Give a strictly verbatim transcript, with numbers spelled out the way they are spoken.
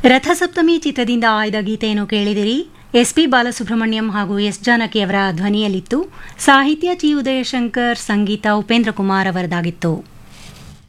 ರಥಸಪ್ತಮಿ ಚಿತ್ರದಿಂದ ಆಯ್ದ ಗೀತೆಯನ್ನು ಕೇಳಿದಿರಿ. ಎಸ್ ಪಿ ಬಾಲಸುಬ್ರಹ್ಮಣ್ಯಂ ಹಾಗೂ ಎಸ್ ಜಾನಕಿಯವರ ಧ್ವನಿಯಲ್ಲಿತ್ತು. ಸಾಹಿತ್ಯ ಚಿ ಉದಯಶಂಕರ್, ಸಂಗೀತ ಉಪೇಂದ್ರ ಕುಮಾರ್ ಅವರದಾಗಿತ್ತು.